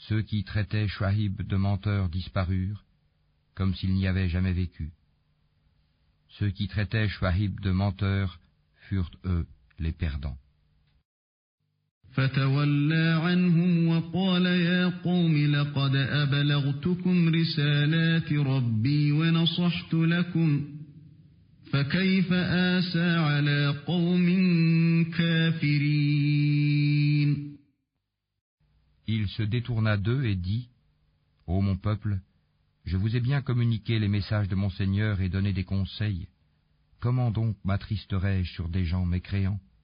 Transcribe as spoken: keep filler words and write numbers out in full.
Ceux qui traitaient Chouaïb de menteur disparurent, comme s'il n'y avait jamais vécu. Ceux qui traitaient Chouaïb de menteur furent eux les perdants. فتولى عنهم وقال يا قوم لقد أبلغتكم رسالات ربي ونصحت لكم فكيف آسى على قوم كافرين. Il se détourna d'eux et dit, Ô mon peuple, je vous ai bien communiqué les messages de mon Seigneur et donné des conseils. Comment donc m'attristerais-je sur des gens mécréants?